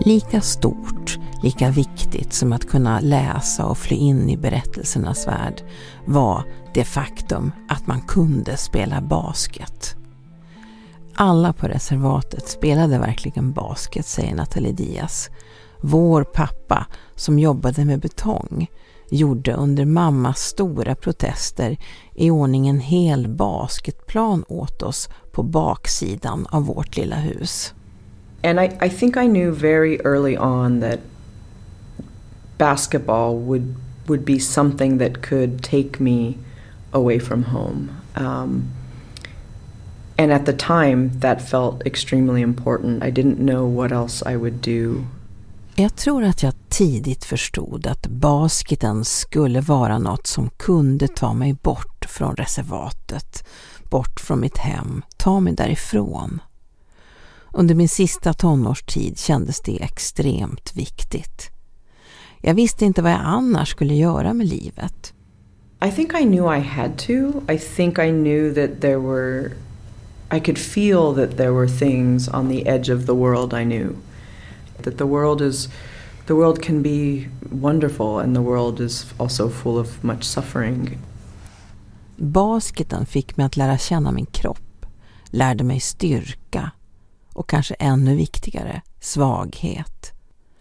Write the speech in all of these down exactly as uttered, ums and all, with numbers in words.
Lika stort, lika viktigt som att kunna läsa och fly in i berättelsernas värld var det faktum att man kunde spela basket. Alla på reservatet spelade verkligen basket, säger Nathalie Diaz. Vår pappa, som jobbade med betong, gjorde under mammas stora protester i ordning en hel basketplan åt oss på baksidan av vårt lilla hus. And I, I think I knew very early on that basketball would would be something that could take me away from home. Um, and at the time that felt extremely important. I didn't know what else I would do. Jag tror att jag tidigt förstod att basketen skulle vara något som kunde ta mig bort från reservatet, bort från mitt hem, ta mig därifrån. Under min sista tonårstid kändes det extremt viktigt. Jag visste inte vad jag annars skulle göra med livet. I think I knew I had to. I think I knew that there were, I could feel that there were things on the edge of the world I knew. That the world is, the world can be wonderful and the world is also full of much suffering. Basketen fick mig att lära känna min kropp, lärde mig styrka och kanske ännu viktigare, svaghet.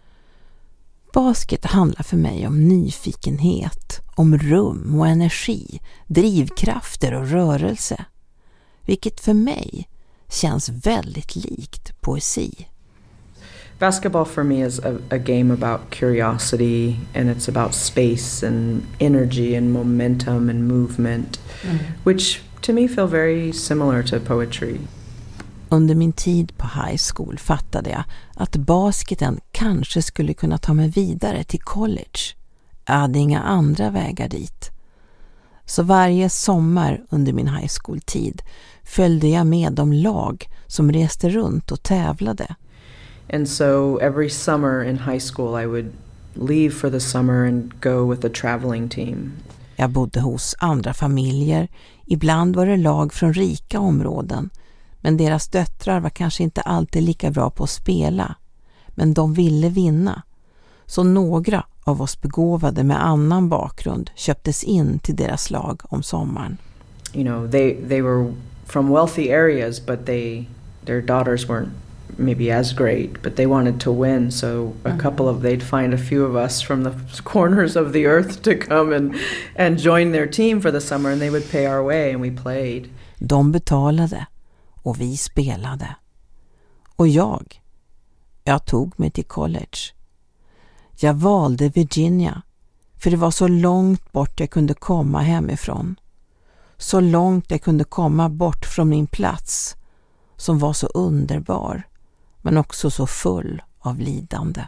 Basket handlar för mig om nyfikenhet, om rum och energi, drivkrafter och rörelse, vilket för mig känns väldigt likt poesi. Basketball for me is a, a game about curiosity, and it's about space and energy and momentum and movement, mm. which to me feel very similar to poetry. Under min tid på high school fattade jag att basketen kanske skulle kunna ta mig vidare till college. Jag hade inga andra vägar dit. Så varje sommar under min high school-tid följde jag med de lag som reste runt och tävlade. And so every summer in high school I would leave for the summer and go with a traveling team. Jag bodde hos andra familjer. Ibland var det lag från rika områden. Men deras döttrar var kanske inte alltid lika bra på att spela. Men de ville vinna. Så några av oss begåvade med annan bakgrund köptes in till deras lag om sommaren. You know, they they were from wealthy areas, but they their daughters weren't maybe as great, but they wanted to win. So a couple of they'd find a few of us from the corners of the earth to come and and join their team for the summer, and they would pay our way and we played. De betalade. Och vi spelade. Och jag, jag tog mig till college. Jag valde Virginia, för det var så långt bort jag kunde komma hemifrån. Så långt jag kunde komma bort från min plats, som var så underbar, men också så full av lidande.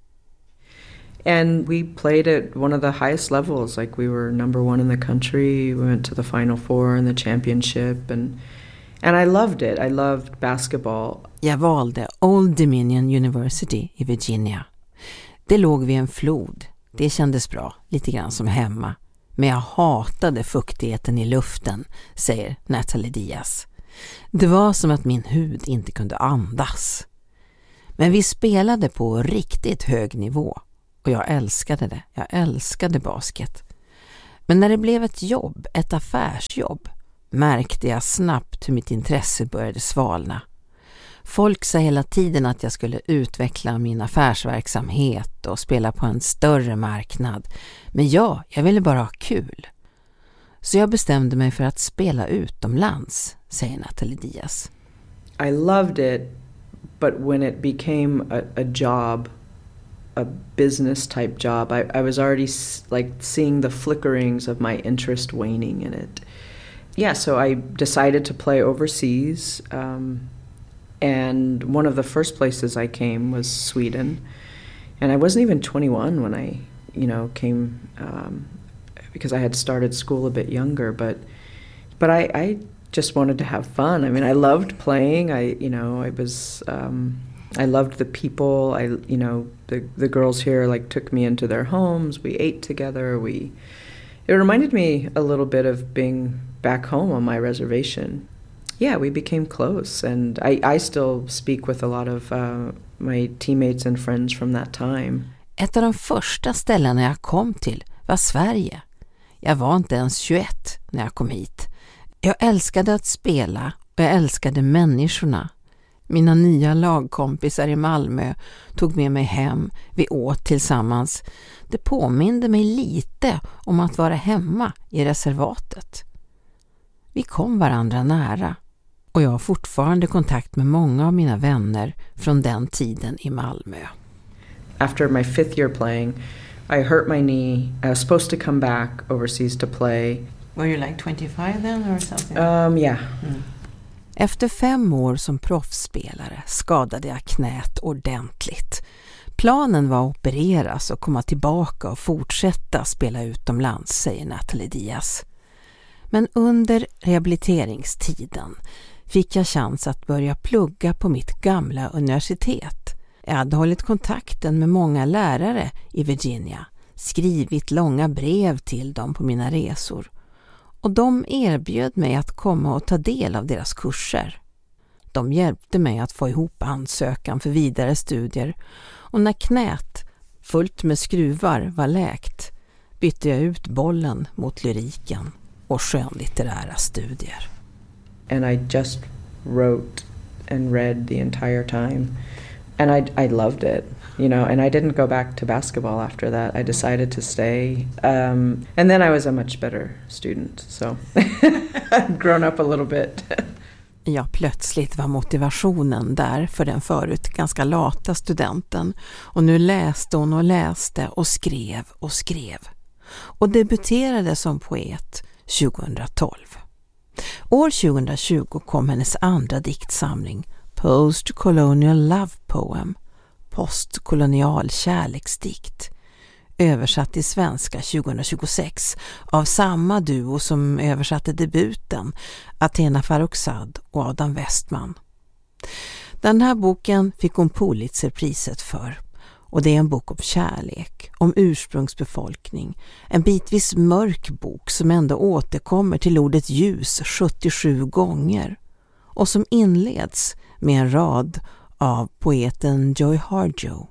And we played at one of the highest levels, like we were number one in the country. We went to the Final Four and the championship, and And I loved it. I loved basketball. Jag valde Old Dominion University i Virginia. Det låg vid en flod. Det kändes bra, lite grann som hemma. Men jag hatade fuktigheten i luften, säger Nathalie Diaz. Det var som att min hud inte kunde andas. Men vi spelade på riktigt hög nivå. Och jag älskade det. Jag älskade basket. Men när det blev ett jobb, ett affärsjobb, märkte jag snabbt hur mitt intresse började svalna. Folk sa hela tiden att jag skulle utveckla min affärsverksamhet och spela på en större marknad. Men ja, jag ville bara ha kul. Så jag bestämde mig för att spela utomlands, säger Nathalie Diaz. I loved it, but when it became a, a job, a business type job, I, I was already s- like seeing the flickerings of my interest waning in it. Yeah, so I decided to play overseas, um, and one of the first places I came was Sweden, and I wasn't even twenty-one when I, you know, came, um, because I had started school a bit younger, but but I, I just wanted to have fun. I mean, I loved playing. I, you know, I was, um, I loved the people. I, you know, the the girls here like took me into their homes. We ate together. We, it reminded me a little bit of being back home on my reservation. Yeah, we became close, and I, I still speak with a lot of uh, my teammates and friends from that time. Ett av de första ställena jag kom till var Sverige. Jag var inte ens tjugoett när jag kom hit. Jag älskade att spela och jag älskade människorna. Mina nya lagkompisar i Malmö tog med mig hem. Vi åt tillsammans. Det påminde mig lite om att vara hemma i reservatet. Vi kom varandra nära och jag har fortfarande kontakt med många av mina vänner från den tiden i Malmö. After my fifth year playing, I hurt my knee. I was supposed to come back overseas to play. Were you like twenty-five then or something? Um, yeah. Mm. Efter fem år som proffsspelare skadade jag knät ordentligt. Planen var att opereras och komma tillbaka och fortsätta spela utomlands, säger Natalie Diaz. Men under rehabiliteringstiden fick jag chans att börja plugga på mitt gamla universitet. Jag hade hållit kontakten med många lärare i Virginia, skrivit långa brev till dem på mina resor. Och de erbjöd mig att komma och ta del av deras kurser. De hjälpte mig att få ihop ansökan för vidare studier och när knät, fullt med skruvar, var läkt bytte jag ut bollen mot lyriken och skönlitterära studier. And I just wrote and read the entire time. And I, I loved it, you know, and I didn't go back to basketball after that. I decided to stay. Um, and then I was a much better student, so I'd grown up a little bit. Ja, plötsligt var motivationen där för den förut ganska lata studenten. Och nu läste hon och läste och skrev och skrev. Och debuterade som poet tjugohundratolv. År tjugohundratjugo kom hennes andra diktsamling, Post-Colonial Love Poem, postkolonial kärleksdikt, översatt till svenska tjugohundratjugosex av samma duo som översatte debuten, Athena Farrokhzad och Adam Westman. Den här boken fick hon Pulitzerpriset för, och det är en bok om kärlek, om ursprungsbefolkning, en bitvis mörk bok som ändå återkommer till ordet ljus sjuttiosju gånger och som inleds med en rad av poeten Joy Harjo.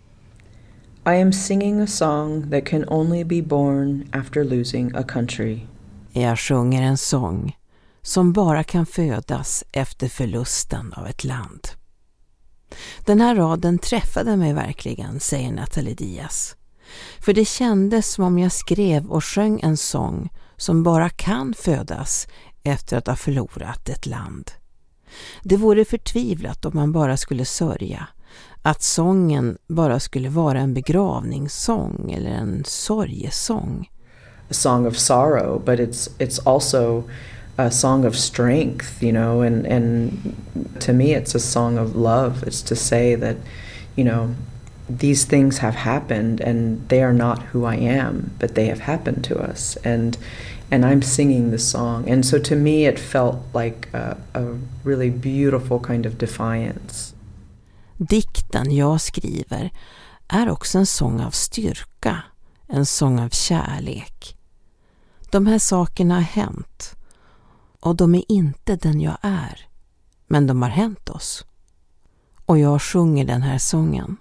I am singing a song that can only be born after losing a country. Jag sjunger en sång som bara kan födas efter förlusten av ett land. Den här raden träffade mig verkligen, säger Natalie Diaz. För det kändes som om jag skrev och sjöng en sång som bara kan födas efter att ha förlorat ett land. Det vore förtvivlat om man bara skulle sörja, att sången bara skulle vara en begravningssång eller en sorgesång. A song of sorrow, but it's it's also a song of strength, you know, and and to me it's a song of love. It's to say that, you know, these things have happened and they are not who I am, but they have happened to us, and and I'm singing the song. And so to me it felt like a, a really beautiful kind of defiance. Dikten jag skriver är också en sång av styrka, en sång av kärlek. De här sakerna har hänt och de är inte den jag är, men de har hänt oss. Och jag sjunger den här sången.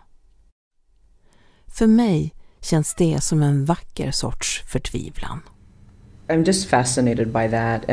För mig känns det som en vacker sorts förtvivlan. I'm just fascinated by that.